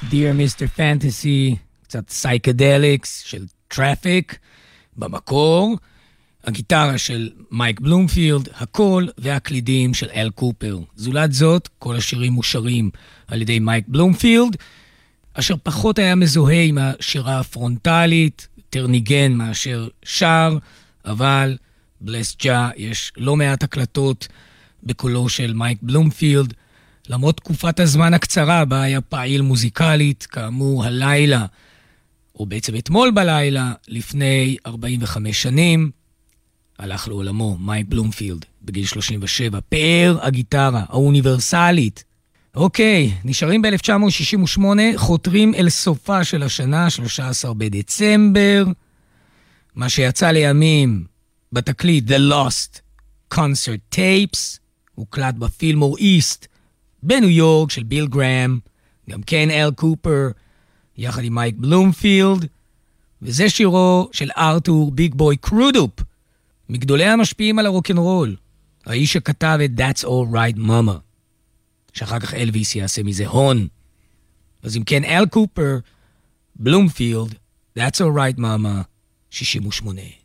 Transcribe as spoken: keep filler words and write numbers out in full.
Dear מיסטר Fantasy, קצת סייקדליקס של טראפיק, במקור, הגיטרה של מייק בלומפילד, הקול והקלידים של אל קופר. זולת זאת, כל השירים מושרים על ידי מייק בלומפילד, אשר פחות היה מזוהה עם השירה הפרונטלית, יותר ניגן מאשר שר, אבל בלס ג'ה יש לא מעט הקלטות בקולו של מייק בלומפילד, למרות תקופת הזמן הקצרה בה היה פעיל מוזיקלית, כאמור הלילה, או בעצם אתמול בלילה, לפני ארבעים וחמש שנים, הלך לעולמו מייק בלומפילד בגיל שלושים ושבע, פאר הגיטרה האוניברסלית. אוקיי, נשארים ב-אלף תשע מאות שישים ושמונה, חותרים אל סופה של השנה, שלושה עשר בדצמבר, מה שיצא לימים בתקליט The Lost Concert Tapes, הוקלט בפילמור איסט בניו יורק של ביל גראם, גם כן אל קופר, יחד עם מייק בלומפילד, וזה שירו של ארתור ביג בוי קרודופ, מגדולי המשפיעים על הרוקנרול, האיש שכתב את That's All Right Mama, שאחר כך אלוויס יעשה מזה הון. אז אם כן, אל קופר, בלומפילד, That's All Right Mama, שישים ושמונה.